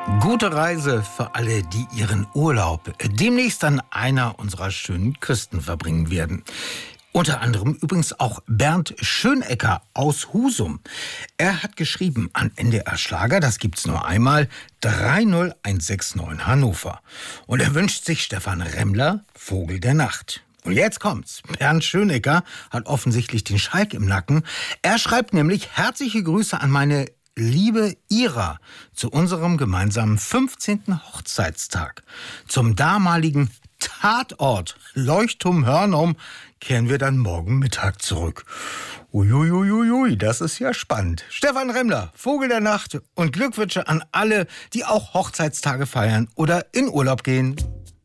Gute Reise für alle, die ihren Urlaub demnächst an einer unserer schönen Küsten verbringen werden. Unter anderem übrigens auch Bernd Schönecker aus Husum. Er hat geschrieben an NDR Schlager, das gibt's nur einmal, 30169 Hannover. Und er wünscht sich Stefan Remmler, Vogel der Nacht. Und jetzt kommt's. Bernd Schönecker hat offensichtlich den Schalk im Nacken. Er schreibt nämlich herzliche Grüße an meine liebe Ira zu unserem gemeinsamen 15. Hochzeitstag. Zum damaligen Tatort Leuchtturm Hörnum kehren wir dann morgen Mittag zurück. Uiuiuiui, das ist ja spannend. Stefan Remmler, Vogel der Nacht und Glückwünsche an alle, die auch Hochzeitstage feiern oder in Urlaub gehen.